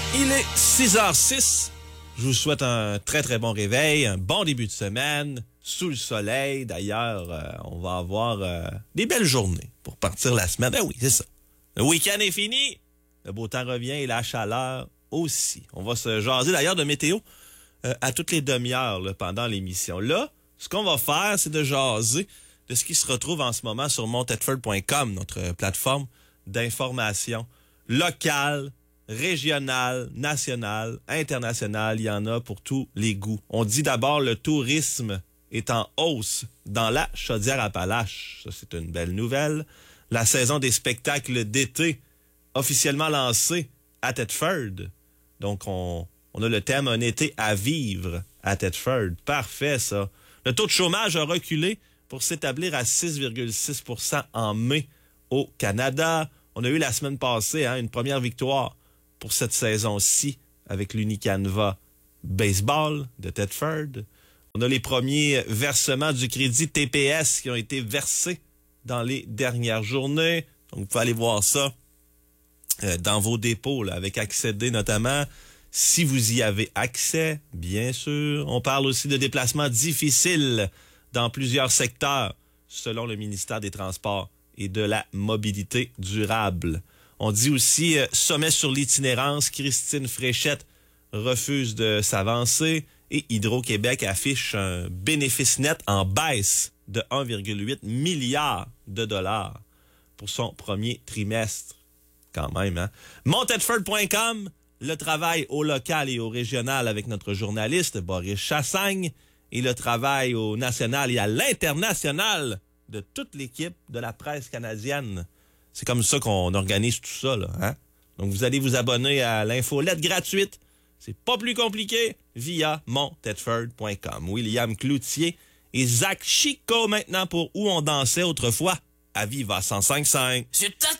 Il est 6h06. Je vous souhaite un très, très bon réveil, un bon début de semaine, sous le soleil. D'ailleurs, on va avoir des belles journées pour partir la semaine. Ben oui, c'est ça. Le week-end est fini, le beau temps revient et la chaleur aussi. On va se jaser d'ailleurs de météo à toutes les demi-heures là, pendant l'émission. Là, ce qu'on va faire, c'est de jaser de ce qui se retrouve en ce moment sur monttedford.com, notre plateforme d'information locale, régional, national, international, il y en a pour tous les goûts. On dit d'abord le tourisme est en hausse dans la Chaudière-Appalaches. Ça, c'est une belle nouvelle. La saison des spectacles d'été officiellement lancée à Tedford. Donc, on a le thème « Un été à vivre » à Tedford. Parfait, ça. Le taux de chômage a reculé pour s'établir à 6,6 % en mai au Canada. On a eu la semaine passée une première victoire pour cette saison-ci avec l'Unicanva Baseball de Tedford. On a les premiers versements du crédit TPS qui ont été versés dans les dernières journées. Donc, vous pouvez aller voir ça dans vos dépôts, là, avec Accéder notamment, si vous y avez accès, bien sûr. On parle aussi de déplacements difficiles dans plusieurs secteurs, selon le ministère des Transports et de la Mobilité durable. On dit aussi sommet sur l'itinérance. Christine Fréchette refuse de s'avancer et Hydro-Québec affiche un bénéfice net en baisse de 1,8 milliard de dollars pour son premier trimestre. Quand même, hein? monttedford.com, le travail au local et au régional avec notre journaliste Boris Chassagne et le travail au national et à l'international de toute l'équipe de la presse canadienne. C'est comme ça qu'on organise tout ça, là, hein? Donc, vous allez vous abonner à l'infolette gratuite. C'est pas plus compliqué via monttedford.com. William Cloutier et Zach Chico maintenant pour Où on dansait autrefois à Viva 105.5.